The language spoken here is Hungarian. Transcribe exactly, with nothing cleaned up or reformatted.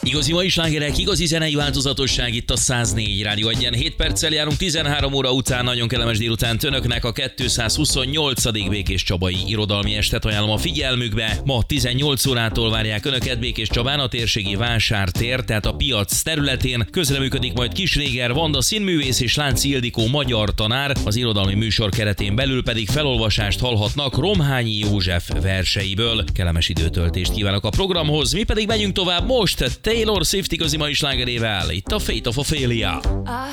Igazi mai slágerek, igazi zenei változatosság itt a száz négy Rádió egyen. hét perccel járunk tizenhárom óra után, nagyon kellemes délután önöknek a kétszázhuszonnyolcadik Békés Csabai Irodalmi Estet ajánlom a figyelmükbe. Ma tizennyolc órától várják önöket Békés Csabán a térségi vásártér, tehát a piac területén. Közreműködik majd Kis Réger, Vanda színművész és Lánci Ildikó magyar tanár, az irodalmi műsor keretén belül pedig felolvasást hallhatnak Romhányi József verseiből. Kellemes időtöltést kívánok a programhoz, mi pedig megyünk tovább most Taylor Swift igazi mai slágerével, itt a Fate of Ophelia.